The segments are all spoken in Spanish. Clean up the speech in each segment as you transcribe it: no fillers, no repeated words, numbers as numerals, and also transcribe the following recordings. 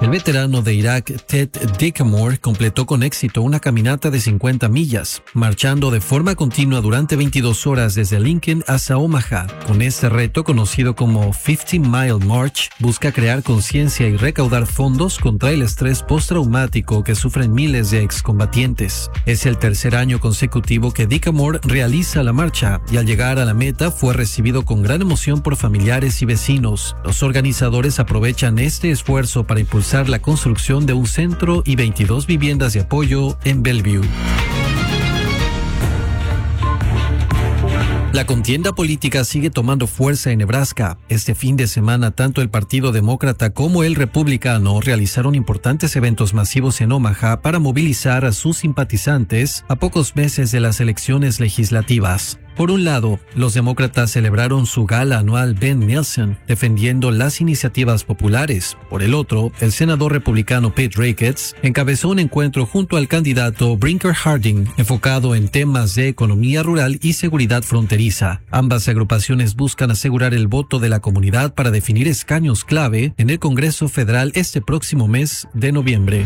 El veterano de Irak, Ted Dickamore, completó con éxito una caminata de 50 millas, marchando de forma continua durante 22 horas desde Lincoln hasta Omaha. Con este reto, conocido como 50 Mile March, busca crear conciencia y recaudar fondos contra el estrés postraumático que sufren miles de excombatientes. Es el tercer año consecutivo que Dickamore realiza la marcha y al llegar a la meta fue recibido con gran emoción por familiares y vecinos. Los organizadores aprovechan este esfuerzo para impulsar la construcción de un centro y 22 viviendas de apoyo en Bellevue. La contienda política sigue tomando fuerza en Nebraska. Este fin de semana, tanto el Partido Demócrata como el Republicano realizaron importantes eventos masivos en Omaha para movilizar a sus simpatizantes a pocos meses de las elecciones legislativas. Por un lado, los demócratas celebraron su gala anual Ben Nelson, defendiendo las iniciativas populares. Por el otro, el senador republicano Pete Ricketts encabezó un encuentro junto al candidato Brinker Harding, enfocado en temas de economía rural y seguridad fronteriza. Ambas agrupaciones buscan asegurar el voto de la comunidad para definir escaños clave en el Congreso Federal este próximo mes de noviembre.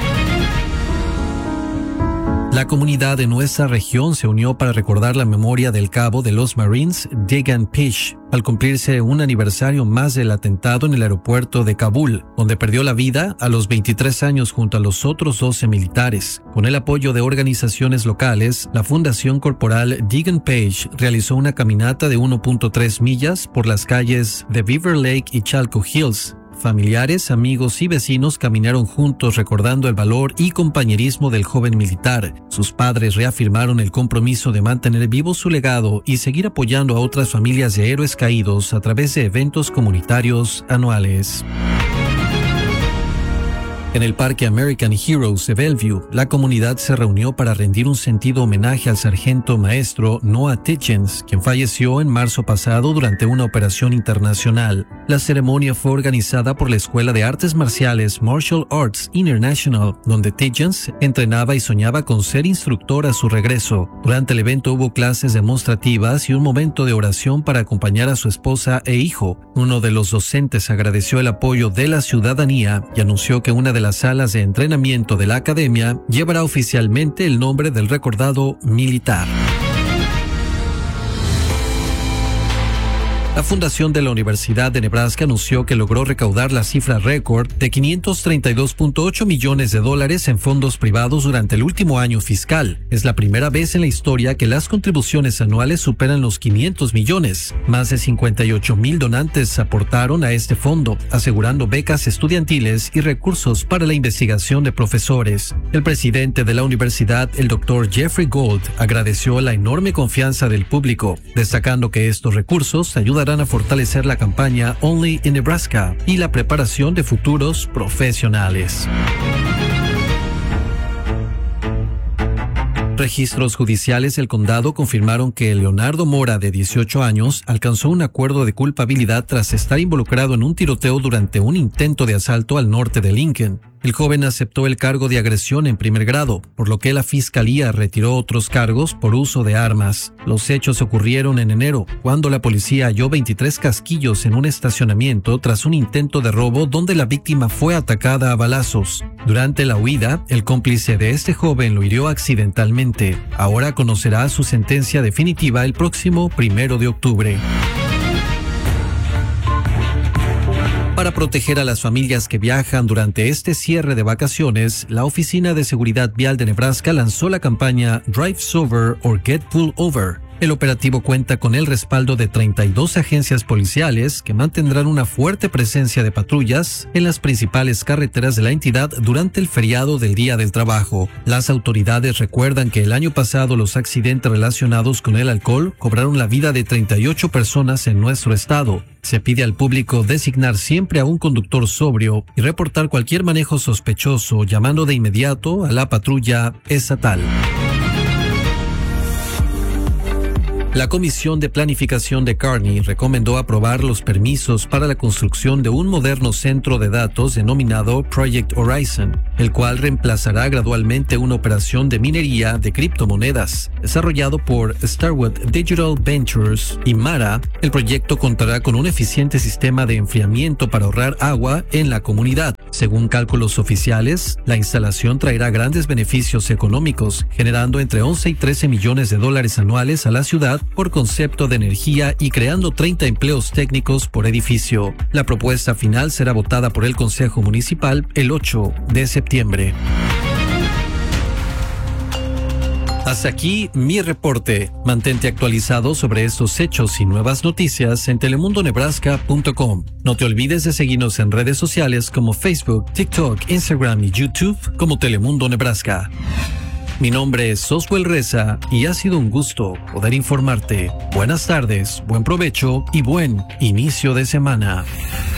La comunidad de nuestra región se unió para recordar la memoria del cabo de los Marines, Degan Pish, al cumplirse un aniversario más del atentado en el aeropuerto de Kabul, donde perdió la vida a los 23 años junto a los otros 12 militares. Con el apoyo de organizaciones locales, la Fundación Corporal Degan Page realizó una caminata de 1.3 millas por las calles de Beaver Lake y Chalco Hills. Familiares, amigos y vecinos caminaron juntos recordando el valor y compañerismo del joven militar. Sus padres reafirmaron el compromiso de mantener vivo su legado y seguir apoyando a otras familias de héroes caídos a través de eventos comunitarios anuales. En el Parque American Heroes de Bellevue, la comunidad se reunió para rendir un sentido homenaje al sargento maestro Noah Tidgens, quien falleció en marzo pasado durante una operación internacional. La ceremonia fue organizada por la Escuela de Artes Marciales Martial Arts International, donde Tidgens entrenaba y soñaba con ser instructor a su regreso. Durante el evento hubo clases demostrativas y un momento de oración para acompañar a su esposa e hijo. Uno de los docentes agradeció el apoyo de la ciudadanía y anunció que una de las salas de entrenamiento de la academia llevará oficialmente el nombre del recordado militar. La fundación de la Universidad de Nebraska anunció que logró recaudar la cifra récord de $532.8 millones en fondos privados durante el último año fiscal. Es la primera vez en la historia que las contribuciones anuales superan los 500 millones. Más de 58,000 donantes aportaron a este fondo, asegurando becas estudiantiles y recursos para la investigación de profesores. El presidente de la universidad, el Dr. Jeffrey Gold, agradeció la enorme confianza del público, destacando que estos recursos ayudarán a fortalecer la campaña Only in Nebraska y la preparación de futuros profesionales. Registros judiciales del condado confirmaron que Leonardo Mora, de 18 años, alcanzó un acuerdo de culpabilidad tras estar involucrado en un tiroteo durante un intento de asalto al norte de Lincoln. El joven aceptó el cargo de agresión en primer grado, por lo que la fiscalía retiró otros cargos por uso de armas. Los hechos ocurrieron en enero, cuando la policía halló 23 casquillos en un estacionamiento tras un intento de robo donde la víctima fue atacada a balazos. Durante la huida, el cómplice de este joven lo hirió accidentalmente. Ahora conocerá su sentencia definitiva el próximo 1 de octubre. Para proteger a las familias que viajan durante este cierre de vacaciones, la Oficina de Seguridad Vial de Nebraska lanzó la campaña Drive Sober or Get Pulled Over. El operativo cuenta con el respaldo de 32 agencias policiales que mantendrán una fuerte presencia de patrullas en las principales carreteras de la entidad durante el feriado del Día del Trabajo. Las autoridades recuerdan que el año pasado los accidentes relacionados con el alcohol cobraron la vida de 38 personas en nuestro estado. Se pide al público designar siempre a un conductor sobrio y reportar cualquier manejo sospechoso llamando de inmediato a la patrulla estatal. La Comisión de Planificación de Kearney recomendó aprobar los permisos para la construcción de un moderno centro de datos denominado Project Horizon, el cual reemplazará gradualmente una operación de minería de criptomonedas. Desarrollado por Starwood Digital Ventures y Mara, el proyecto contará con un eficiente sistema de enfriamiento para ahorrar agua en la comunidad. Según cálculos oficiales, la instalación traerá grandes beneficios económicos, generando entre 11 y 13 millones de dólares anuales a la ciudad por concepto de energía y creando 30 empleos técnicos por edificio. La propuesta final será votada por el Consejo Municipal el 8 de septiembre. Hasta aquí mi reporte. Mantente actualizado sobre estos hechos y nuevas noticias en telemundonebraska.com. No te olvides de seguirnos en redes sociales como Facebook, TikTok, Instagram y YouTube como Telemundo Nebraska. Mi nombre es Oswell Reza y ha sido un gusto poder informarte. Buenas tardes, buen provecho y buen inicio de semana.